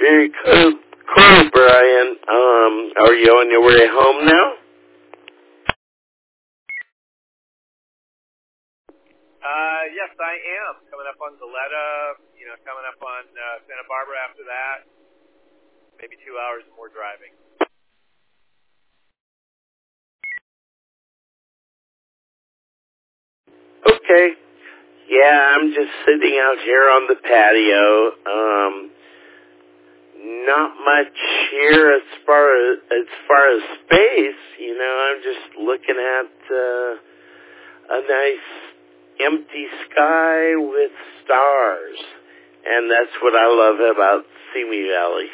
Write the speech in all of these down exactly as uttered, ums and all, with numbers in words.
Very cool, cool, Brian. Um, are you on your way home now? Uh, yes, I am. Coming up on Goleta, you know, coming up on uh, Santa Barbara after that. Maybe two hours more driving. Okay. Yeah, I'm just sitting out here on the patio. Um, not much here as far as, as far as space. You know, I'm just looking at uh, a nice empty sky with stars, and that's what I love about Simi Valley.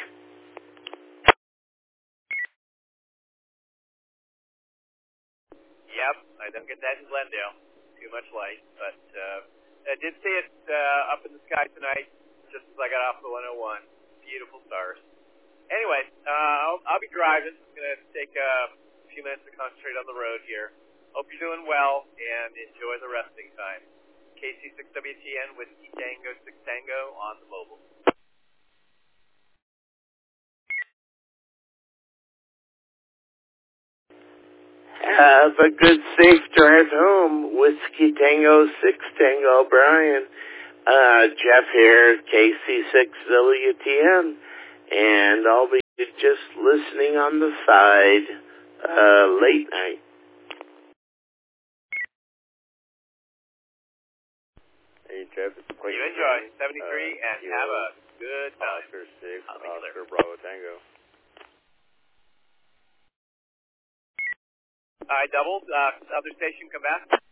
Yep, I don't get that in Glendale. Too much light, but uh, I did see it uh, up in the sky tonight, just as I got off the one oh one. Beautiful stars. Anyway, uh, I'll, I'll be driving. I'm going to take a few minutes to concentrate on the road here. Hope you're doing well, and enjoy the resting time. K C six W T N with Tango six Tango on the mobile. Have a good, safe drive home. Whiskey Tango six Tango, Brian. Uh, Jeff here, K C six W T N. And I'll be just listening on the side, uh, late night. Hey, Jeff, it's Quake. You enjoy seventy-three uh, and have a good time. Oscar six, I'll be Oscar clear. Bravo Tango. I doubled. Uh, other station, come back.